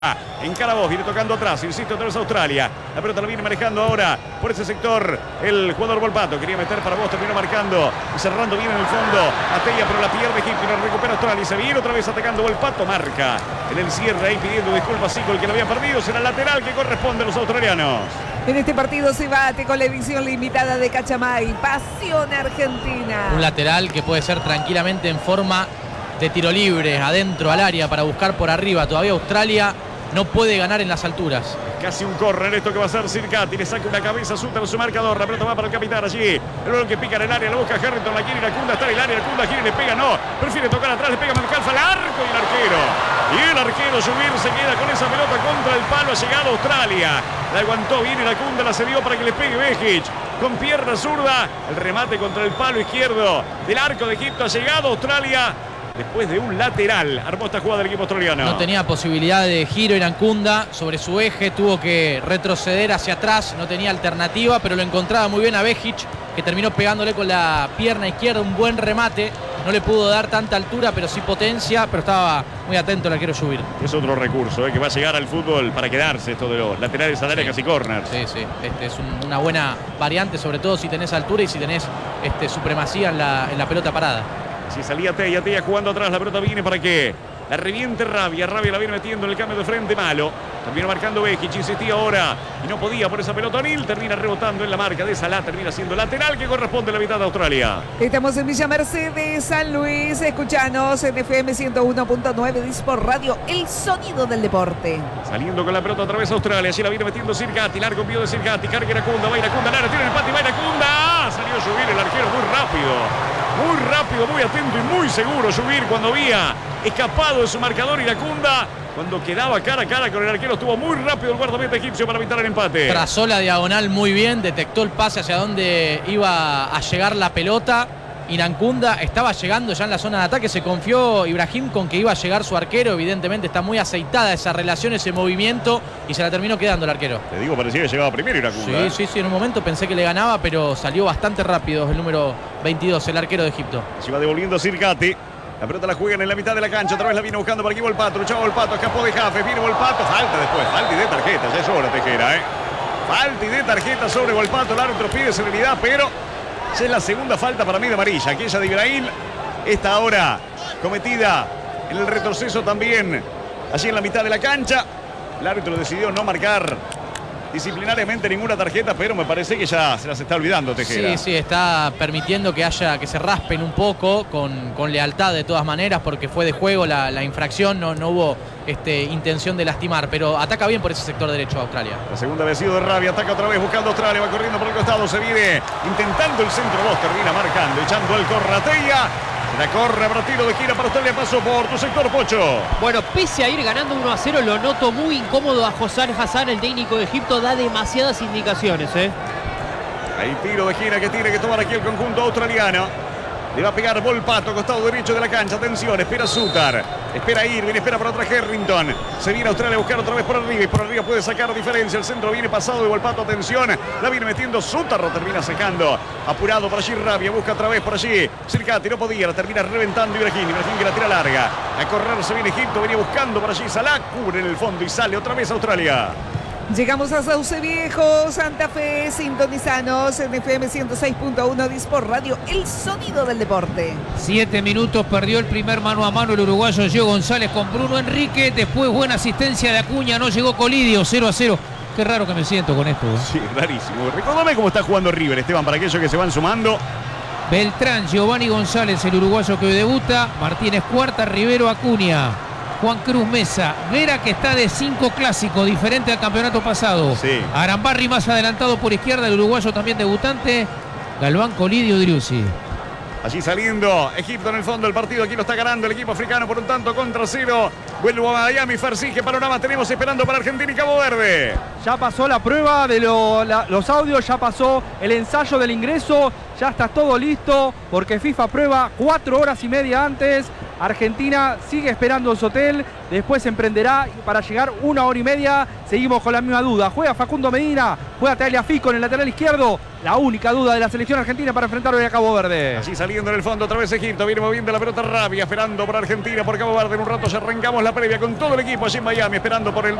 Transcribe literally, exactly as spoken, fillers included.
Encara vos, viene tocando atrás, insisto, otra vez Australia. La pelota la viene manejando ahora por ese sector el jugador Volpato. Quería meter para vos, terminó marcando y cerrando bien en el fondo. Atella, pero la pierde Egipto y la recupera Australia. Y se viene otra vez atacando Volpato. Marca en el cierre ahí pidiendo disculpas sí, con el que lo había perdido. Será el lateral que corresponde a los australianos. En este partido se bate con la edición limitada de Cachamay. Pasión Argentina. Un lateral que puede ser tranquilamente en forma de tiro libre, adentro al área para buscar por arriba. Todavía Australia no puede ganar en las alturas. Casi un córner esto que va a ser Circati. Le saca una cabeza, Suta en su marcador. La pelota va para el capitán allí. El balón que pica en el área, lo busca Harrington, la quiere Iracunda. Está en el área, Iracunda quiere, le pega, no. Prefiere tocar atrás, le pega Mancalfa al arco y el arquero. Y el arquero Subir se queda con esa pelota contra el palo. Ha llegado Australia. La aguantó bien Iracunda, la cedió para que le pegue Vejic. Con pierna zurda, el remate contra el palo izquierdo del arco de Egipto. Ha llegado Australia. Después de un lateral, armó esta jugada del equipo australiano. No tenía posibilidad de giro Iracunda sobre su eje, tuvo que retroceder hacia atrás, no tenía alternativa, pero lo encontraba muy bien a Vejic, que terminó pegándole con la pierna izquierda, un buen remate. No le pudo dar tanta altura, pero sí potencia, pero estaba muy atento el arquero Subir. Es otro recurso, ¿eh? que va a llegar al fútbol para quedarse esto de los laterales al área, sí. Casi corner. Sí, sí, este es un, una buena variante, sobre todo si tenés altura y si tenés este, supremacía en la, en la pelota parada. Si salía Tella, Tella jugando atrás, la pelota viene para que la reviente Rabia. Rabia la viene metiendo en el cambio de frente, malo. Termina marcando Vejic, insistía ahora y no podía por esa pelota. O'Neill termina rebotando en la marca de Salah, termina siendo lateral que corresponde a la mitad de Australia. Estamos en Villa Mercedes, San Luis. Escuchanos en F M ciento uno punto nueve Disport Radio, el sonido del deporte. Saliendo con la pelota otra vez Australia, allí la viene metiendo Circati, largo envío de Circati, carga Iracunda, va Iracunda, Lara, tiene el empate y va Iracunda. ¡Ah! Salió a subir el arquero muy rápido. Muy rápido, muy atento y muy seguro Subir cuando había escapado de su marcador Iracunda. Cuando quedaba cara a cara con el arquero, estuvo muy rápido el guardameta egipcio para evitar el empate. Trazó la diagonal muy bien, detectó el pase hacia donde iba a llegar la pelota. Iracunda estaba llegando ya en la zona de ataque, se confió Ibrahim con que iba a llegar su arquero. Evidentemente está muy aceitada esa relación, ese movimiento, y se la terminó quedando el arquero. Te digo, parecía que llegaba primero Iracunda. Sí, ¿eh? sí, sí, en un momento pensé que le ganaba, pero salió bastante rápido el número veintidós, el arquero de Egipto. Se va devolviendo Circati. La pelota la juegan en la mitad de la cancha. Otra vez la viene buscando para aquí Volpato. Luchaba Volpato, escapó de Jafes. Viene Volpato. Falta después. Falta y de tarjeta. Ya es hora, Tejera, ¿eh? Falta y de tarjeta sobre Volpato. El árbitro pide serenidad, pero ya es la segunda falta para mí de amarilla. Aquella de Ibrahim. Esta ahora cometida en el retroceso también. Allí en la mitad de la cancha. El árbitro decidió no marcar disciplinariamente ninguna tarjeta, pero me parece que ya se las está olvidando Tejera. Sí, sí, está permitiendo que haya que se raspen un poco con, con lealtad de todas maneras, porque fue de juego la, la infracción, no, no hubo este, intención de lastimar, pero ataca bien por ese sector derecho a Australia. La segunda vez sido de Rabia, ataca otra vez buscando a Australia, va corriendo por el costado, se viene intentando el centro, vos termina marcando, echando el Corratella. La corre para tiro de gira para Australia, pasó por tu sector, Pocho. Bueno, pese a ir ganando uno a cero, lo noto muy incómodo a José Hassan, el técnico de Egipto, da demasiadas indicaciones, ¿eh? Hay tiro de gira que tiene que tomar aquí el conjunto australiano. Le va a pegar Volpato, costado derecho de la cancha. Atención, espera Sutar. Espera Irving, espera para otra Harrington. Se viene Australia a buscar otra vez por arriba. Y por arriba puede sacar diferencia. El centro viene pasado de Volpato. Atención. La viene metiendo Sutar. Lo termina sacando. Apurado por allí Rabia. Busca otra vez por allí. Circati no podía. La termina reventando Ibrahim. Ibrahim que la tira larga. A correr se viene Egipto. Venía buscando por allí Salah. Cubre en el fondo y sale otra vez Australia. Llegamos a Sauce Viejo, Santa Fe, sintonizanos en F M ciento seis punto uno Disport Radio, el sonido del deporte. Siete minutos, perdió el primer mano a mano el uruguayo Gio González con Bruno Enrique. Después buena asistencia de Acuña, no llegó Colidio, cero a cero. Qué raro que me siento con esto, ¿eh? Sí, rarísimo. Recordame cómo está jugando River, Esteban, para aquellos que se van sumando. Beltrán, Giovanni González, el uruguayo que hoy debuta. Martínez Cuarta, Rivero, Acuña. Juan Cruz Mesa, Vera que está de cinco clásicos, diferente al campeonato pasado. Sí. Arambarri más adelantado por izquierda, el uruguayo también debutante. Galván, Colidio, Driussi. Allí saliendo Egipto en el fondo del partido. Aquí lo está ganando el equipo africano por un tanto contra cero. Vuelvo a Miami. Farsi, ¿qué panorama tenemos esperando para Argentina y Cabo Verde? Ya pasó la prueba de lo, la, los audios, ya pasó el ensayo del ingreso. Ya está todo listo porque FIFA prueba cuatro horas y media antes Argentina sigue esperando en su hotel, después emprenderá para llegar una hora y media. Seguimos con la misma duda. Juega Facundo Medina, juega Tagliafico en el lateral izquierdo. La única duda de la selección argentina para enfrentar hoy a Cabo Verde. Así saliendo en el fondo, otra vez Egipto, viene moviendo la pelota Rabia, esperando por Argentina, por Cabo Verde. En un rato ya arrancamos la previa con todo el equipo allí en Miami, esperando por el